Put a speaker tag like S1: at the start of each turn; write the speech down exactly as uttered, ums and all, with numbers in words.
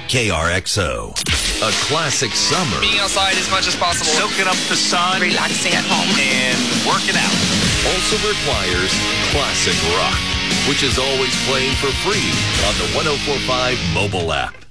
S1: K R X O. A classic summer.
S2: Being outside as much as possible.
S3: Soaking up the sun.
S2: Relaxing at home.
S3: And working out.
S1: Also requires classic rock, which is always playing for free on the one oh four point five mobile app.